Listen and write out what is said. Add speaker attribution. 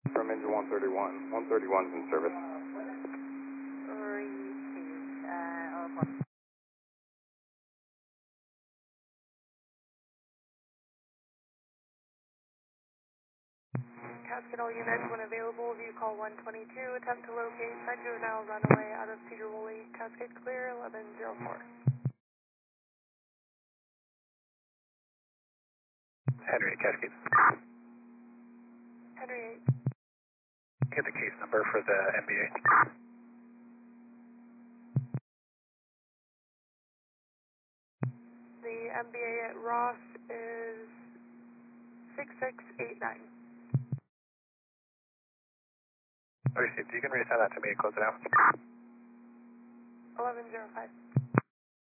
Speaker 1: From engine 131. 131's in service.
Speaker 2: Received. Or Casket all units when available, view call 122, attempt to locate, send juvenile runaway out of Cedar Woolley, casket clear, 1104.
Speaker 3: Henry, Cascade.
Speaker 2: Henry 8.
Speaker 3: Get the case number for the MBA.
Speaker 2: The MBA at Ross is 6689.
Speaker 3: Received. You can resend that to me and close it out.
Speaker 2: 1105.